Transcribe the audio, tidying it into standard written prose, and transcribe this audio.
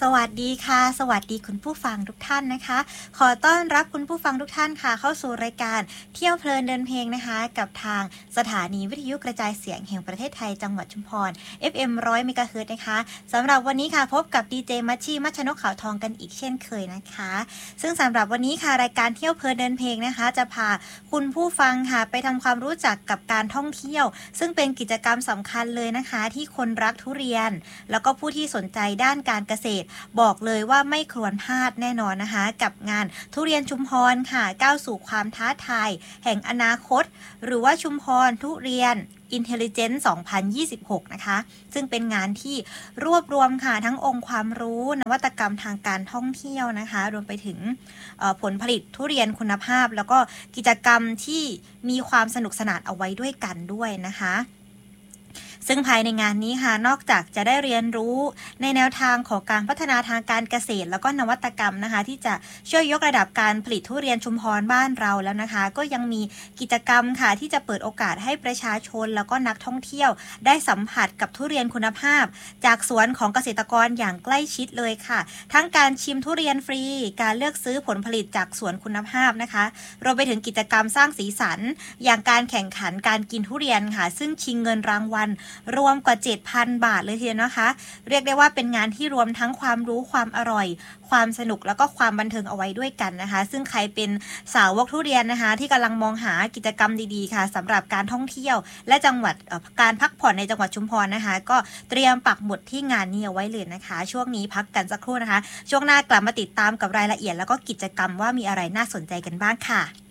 วัสดีค่ะสวัสดีคุณผู้ฟังทุกท่านนะคะขอต้อนรับคุณผู้ฟังทุกท่านค่ะเข้าสู่รายการเที่ยวเพลินเดินเพลงนะคะกับทางสถานีวิทยุกระจายเสียงแห่งประเทศไทยจังหวัดชุมพร FM 100 เมกะเฮิรตซ์นะคะสำหรับวันนี้ค่ะพบกับดีเจมัชชีมัชนกขาวทองกันอีกเช่นเคยนะคะซึ่งสำหรับวันนี้ค่ะรายการเที่ยวเพลินเดินเพลงนะคะจะพาคุณผู้ฟังค่ะไปทำความรู้จักกับการท่องเที่ยวซึ่งเป็นกิจกรรมสำคัญเลยนะคะที่คนรักทุเรียนแล้วก็ผู้ที่สนใจด้านการเกษตรบอกเลยว่าไม่ควรพลาดแน่นอนนะคะกับงานทุเรียนชุมพรค่ะก้าวสู่ความท้าทายแห่งอนาคตหรือว่าชุมพรทุเรียนIntelligence 2026 นะคะซึ่งเป็นงานที่รวบรวมค่ะทั้งองค์ความรู้นวัตกรรมทางการท่องเที่ยวนะคะรวมไปถึงผลผลิตทุเรียนคุณภาพแล้วก็กิจกรรมที่มีความสนุกสนานเอาไว้ด้วยกันด้วยนะคะซึ่งภายในงานนี้ค่ะนอกจากจะได้เรียนรู้ในแนวทางของการพัฒนาทางการเกษตรแล้วก็นวัตกรรมนะคะที่จะช่วยยกระดับการผลิตทุเรียนชุมพรบ้านเราแล้วนะคะก็ยังมีกิจกรรมค่ะที่จะเปิดโอกาสให้ประชาชนแล้วก็นักท่องเที่ยวได้สัมผัสกับทุเรียนคุณภาพจากสวนของเกษตรกรอย่างใกล้ชิดเลยค่ะทั้งการชิมทุเรียนฟรีการเลือกซื้อผลผลิตจากสวนคุณภาพนะคะรวมไปถึงกิจกรรมสร้างสีสันอย่างการแข่งขันการกินทุเรียนค่ะซึ่งชิงเงินรางวัลรวมกว่า 7,000 บาทเลยทีเดียวนะคะเรียกได้ว่าเป็นงานที่รวมทั้งความรู้ความอร่อยความสนุกแล้วก็ความบันเทิงเอาไว้ด้วยกันนะคะซึ่งใครเป็นสาวกทุเรียนนะคะที่กำลังมองหากิจกรรมดีๆค่ะสำหรับการท่องเที่ยวและจังหวัดการพักผ่อนในจังหวัดชุมพรนะคะก็เตรียมปักหมุดที่งานนี้เอาไว้เลยนะคะช่วงนี้พักกันสักครู่นะคะช่วงหน้ากลับมาติดตามกับรายละเอียดแล้วก็กิจกรรมว่ามีอะไรน่าสนใจกันบ้างค่ะ